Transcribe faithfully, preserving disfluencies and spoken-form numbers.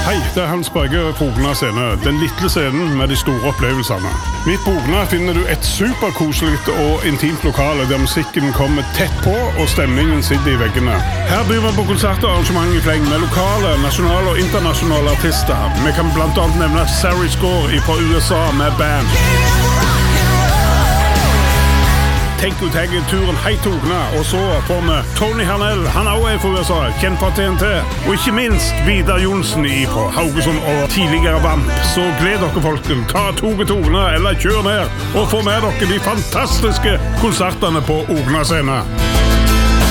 Hei, det er Hans Børge på Ogna scene, den lille scenen med de store opplevelsene. Midt på Ogna finner du et superkoselig og intimt lokale der musikken kommer tett på og stemningen sitter i veggene. Her byr vi på konsert og arrangement i fleng med lokale, nasjonale og internasjonale artister. Vi kan blant annet nevne Sarri Score fra U S A med band. Tenk ut jeg turen hei til Ogna, og så får vi Tony Harnell, han også er fra U S A, kjent fra T N T, og ikke minst Vidar Jonsen fra Haugesund og tidligere Vamp. Så gled dere folken, ta toget til Ogna eller kjør ned, og få med dere de fantastiske konsertene på Ogna scene.